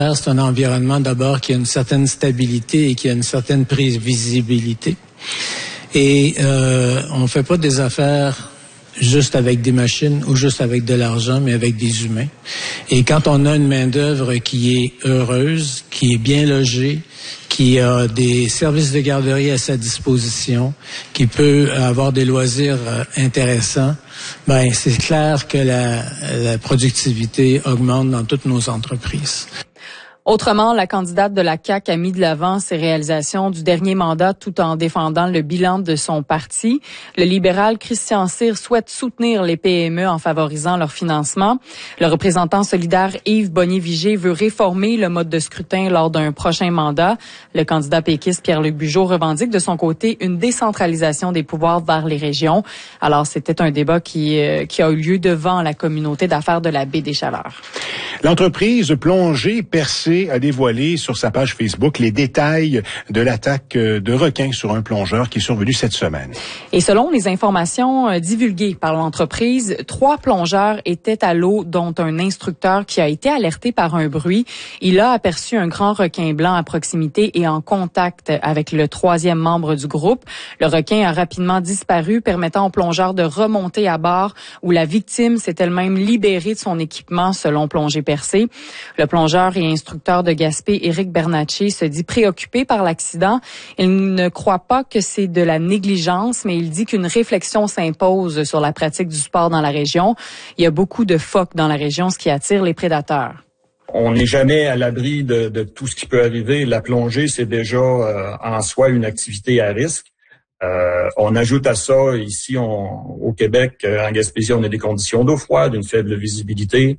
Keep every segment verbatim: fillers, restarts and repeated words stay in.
C'est un environnement d'abord qui a une certaine stabilité et qui a une certaine prévisibilité. Et euh, on ne fait pas des affaires juste avec des machines ou juste avec de l'argent, mais avec des humains. Et quand on a une main-d'œuvre qui est heureuse, qui est bien logée, qui a des services de garderie à sa disposition, qui peut avoir des loisirs euh, intéressants, ben c'est clair que la, la productivité augmente dans toutes nos entreprises. Autrement, la candidate de la C A Q a mis de l'avant ses réalisations du dernier mandat tout en défendant le bilan de son parti. Le libéral Christian Cyr souhaite soutenir les P M E en favorisant leur financement. Le représentant solidaire Yves Bonnier-Vigé veut réformer le mode de scrutin lors d'un prochain mandat. Le candidat péquiste Pierre-Luc Bugeaud revendique de son côté une décentralisation des pouvoirs vers les régions. Alors, c'était un débat qui, euh, qui a eu lieu devant la communauté d'affaires de la Baie des Chaleurs. L'entreprise Plongée Percée a dévoilé sur sa page Facebook les détails de l'attaque de requins sur un plongeur qui est survenu cette semaine. Et selon les informations divulguées par l'entreprise, trois plongeurs étaient à l'eau, dont un instructeur qui a été alerté par un bruit. Il a aperçu un grand requin blanc à proximité et en contact avec le troisième membre du groupe. Le requin a rapidement disparu, permettant au plongeur de remonter à bord, où la victime s'est elle-même libérée de son équipement, selon Plongée Percée. Le plongeur et instructeur de Gaspé, Éric Bernatchez, se dit préoccupé par l'accident. Il ne croit pas que c'est de la négligence, mais il dit qu'une réflexion s'impose sur la pratique du sport dans la région. Il y a beaucoup de phoques dans la région, ce qui attire les prédateurs. On n'est jamais à l'abri de, de tout ce qui peut arriver. La plongée, c'est déjà euh, en soi une activité à risque. Euh, on ajoute à ça, ici on, au Québec, en Gaspésie, on a des conditions d'eau froide, une faible visibilité.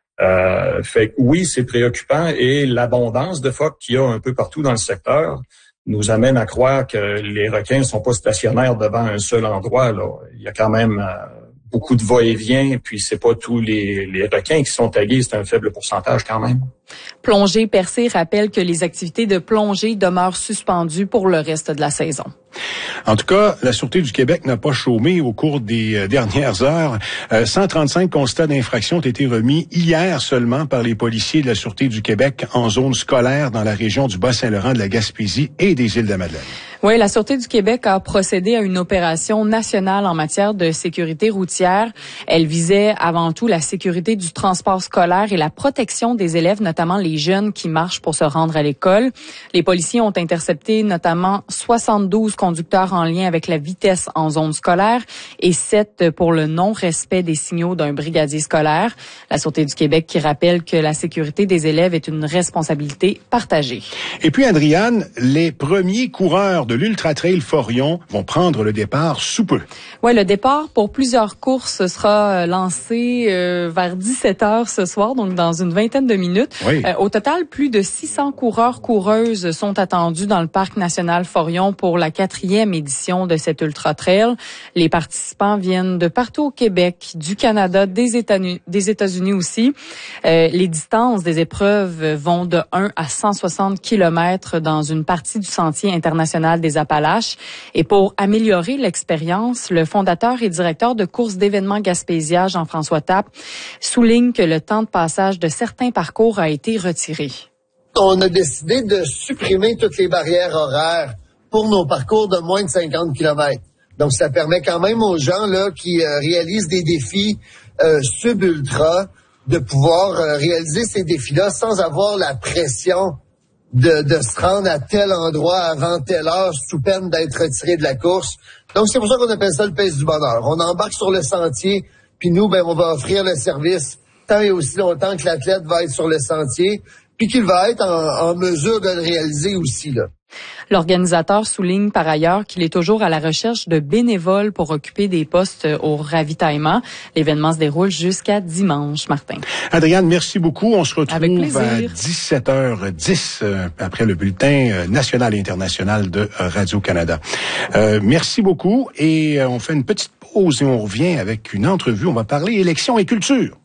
Euh, fait que oui, c'est préoccupant et l'abondance de phoques qu'il y a un peu partout dans le secteur nous amène à croire que les requins ne sont pas stationnaires devant un seul endroit. Là. Il y a quand même euh, beaucoup de va-et-vient, puis c'est pas tous les, les requins qui sont tagués, c'est un faible pourcentage quand même. Plongée Percée rappelle que les activités de plongée demeurent suspendues pour le reste de la saison. En tout cas, la Sûreté du Québec n'a pas chômé au cours des euh, dernières heures. Euh, cent trente-cinq constats d'infraction ont été remis hier seulement par les policiers de la Sûreté du Québec en zone scolaire dans la région du Bas-Saint-Laurent, de la Gaspésie et des Îles-de-Madeleine. Oui, la Sûreté du Québec a procédé à une opération nationale en matière de sécurité routière. Elle visait avant tout la sécurité du transport scolaire et la protection des élèves, notamment les jeunes qui marchent pour se rendre à l'école. Les policiers ont intercepté notamment soixante-douze conducteurs en lien avec la vitesse en zone scolaire et sept pour le non-respect des signaux d'un brigadier scolaire. La Sûreté du Québec qui rappelle que la sécurité des élèves est une responsabilité partagée. Et puis, Adriane, les premiers coureurs de l'Ultra Trail Forion vont prendre le départ sous peu. Oui, le départ pour plusieurs courses sera lancé euh, vers dix-sept heures ce soir, donc dans une vingtaine de minutes. Oui. Euh, au total, plus de six cents coureurs coureuses sont attendus dans le parc national Forion pour la quatrième édition de cet Ultra Trail. Les participants viennent de partout au Québec, du Canada, des États-Unis, des États-Unis aussi. Euh, les distances des épreuves vont de un à cent soixante kilomètres dans une partie du Sentier international des Appalaches. Et pour améliorer l'expérience, le fondateur et directeur de course d'événements Gaspésia, Jean-François Tappe, souligne que le temps de passage de certains parcours a été retiré. On a décidé de supprimer toutes les barrières horaires pour nos parcours de moins de cinquante kilomètres. Donc, ça permet quand même aux gens là qui euh, réalisent des défis euh, sub-ultra de pouvoir euh, réaliser ces défis-là sans avoir la pression de, de se rendre à tel endroit avant telle heure sous peine d'être retiré de la course. Donc, c'est pour ça qu'on appelle ça le pace du bonheur. On embarque sur le sentier, puis nous, ben, on va offrir le service tant et aussi longtemps que l'athlète va être sur le sentier, puis qu'il va être en, en mesure de le réaliser aussi, là. L'organisateur souligne par ailleurs qu'il est toujours à la recherche de bénévoles pour occuper des postes au ravitaillement. L'événement se déroule jusqu'à dimanche, Martin. Adriane, merci beaucoup. On se retrouve Avec plaisir. à dix-sept heures dix euh, après le bulletin euh, national et international de euh, Radio-Canada. Euh, merci beaucoup et euh, on fait une petite pause et on revient avec une entrevue. On va parler élections et culture.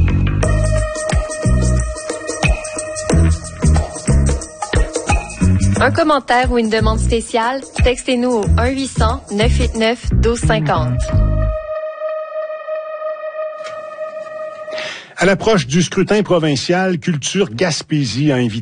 Un commentaire ou une demande spéciale, textez-nous au un huit cents neuf huit neuf un deux cinq zéro. À l'approche du scrutin provincial, Culture Gaspésie a invité